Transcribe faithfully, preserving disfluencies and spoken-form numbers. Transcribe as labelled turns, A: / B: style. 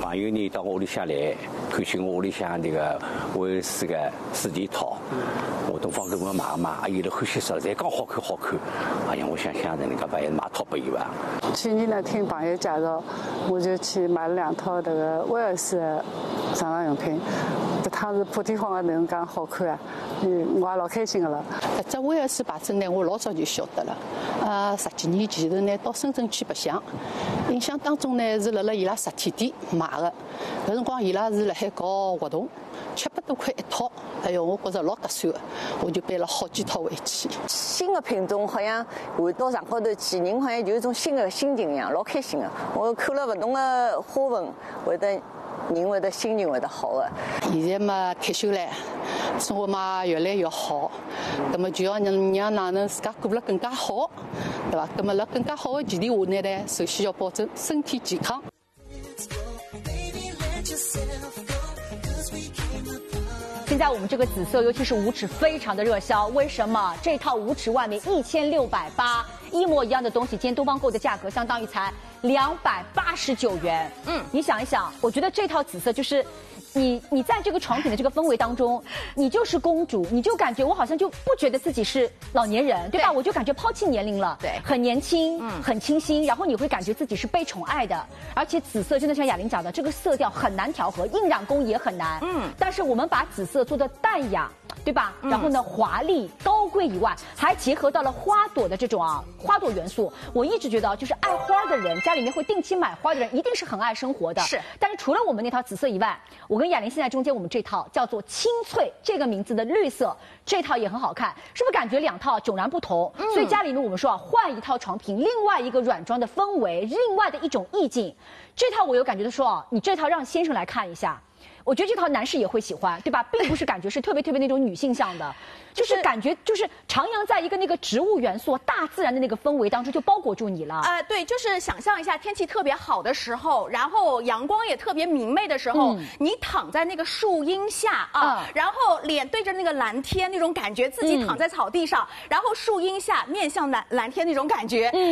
A: 朋友呢到我屋里向来，看见我屋里向那个我是个四件套，我东方跟我买嘛，啊，有的欢喜实在讲好看好看，哎呀，我想想人家把买套拨伊伐。
B: 去年呢，听朋友介绍，我就去买了两套这个威尔士的上床用品。这趟是破天荒的能讲好看啊，嗯，我也老开心的了。
C: 搿只威尔士牌子呢，我老早就晓得了。呃，十几年前头呢，到深圳去白相，印象当中呢是辣辣伊拉实体店买的。搿辰光伊拉是辣海搞活动，七百多块一套。哎哟，我觉着老合算的，我就背了好几套回去。
D: 新的品种好像回到场高头去，人好像有一种新的心情一样，老开心的。我看了勿同的花纹，会得人会得心情会得好的。
C: 现在嘛退休了，生活嘛越来越好，那么就要让让哪能自家过得更加好，对吧？那么辣更加好的前提下呢呢，首先要保证身体健康。
E: 现在我们这个紫色，尤其是五尺，非常的热销。为什么？这套五尺外面一千六百八，一模一样的东西，今天东方购的价格相当于才两百八十九元。嗯，你想一想，我觉得这套紫色就是。你你在这个床品的这个氛围当中，你就是公主，你就感觉我好像就不觉得自己是老年人，对吧？对我就感觉抛弃年龄了，对，很年轻，嗯，很清新，然后你会感觉自己是被宠爱的，而且紫色真的像雅玲讲的，这个色调很难调和，印染工也很难，嗯，但是我们把紫色做的淡雅，对吧？嗯、然后呢，华丽高贵以外，还结合到了花朵的这种啊花朵元素。我一直觉得，就是爱花的人，家里面会定期买花的人，一定是很爱生活的。是，但是除了我们那套紫色以外，我跟雅玲现在中间我们这套叫做青翠这个名字的绿色，这套也很好看，是不是感觉两套迥然不同？嗯、所以家里面我们说啊，换一套床品，另外一个软装的氛围，另外的一种意境。这套我有感觉的说啊，你这套让先生来看一下。我觉得这套男士也会喜欢，对吧？并不是感觉是特别特别那种女性向的，就是感觉就是徜徉在一个那个植物元素、大自然的那个氛围当中，就包裹住你了。
F: 呃，对，就是想象一下天气特别好的时候，然后阳光也特别明媚的时候，嗯、你躺在那个树荫下啊，嗯、然后脸对着那个蓝天那种感觉，自己躺在草地上，嗯、然后树荫下面向蓝蓝天那种感觉。嗯